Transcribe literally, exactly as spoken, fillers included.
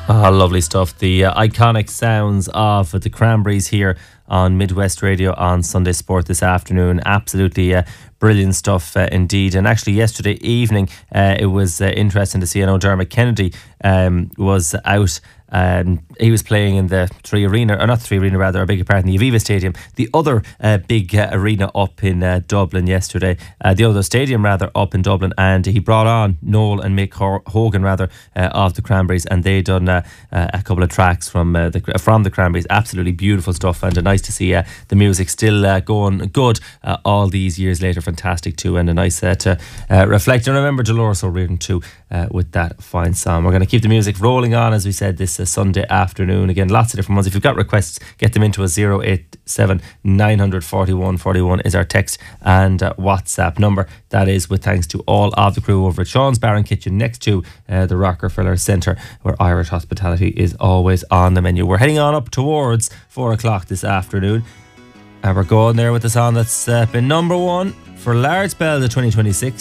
Ah, lovely stuff. The uh, iconic sounds of the Cranberries here on Midwest Radio on Sunday Sport this afternoon. Absolutely uh, brilliant stuff uh, indeed. And actually yesterday evening uh, it was uh, interesting to see. I know Dermot Kennedy um, was out. Um, he was playing in the Three Arena, or not Three Arena rather, I beg your pardon, the Aviva Stadium, the other uh, big uh, arena up in uh, Dublin yesterday, uh, the other stadium rather up in Dublin, and he brought on Noel and Mick Hogan rather uh, of the Cranberries, and they done uh, uh, a couple of tracks from uh, the from the Cranberries. Absolutely beautiful stuff, and uh, nice to see uh, the music still uh, going good uh, all these years later. Fantastic too, and a nice uh, to uh, reflect and remember Dolores O'Riordan too uh, with that fine song. We're going to keep the music rolling on, as we said, this uh, Sunday afternoon. Again, lots of different ones. If you've got requests, get them into a zero eight seven nine four one four one is our text and uh, WhatsApp number. That is with thanks to all of the crew over at Sean's Bar and Kitchen next to uh, the Rockefeller Centre, where Irish hospitality is always on the menu. We're heading on up towards four o'clock this afternoon, and we're going there with the song that's uh, been number one for a large spell of twenty twenty-six.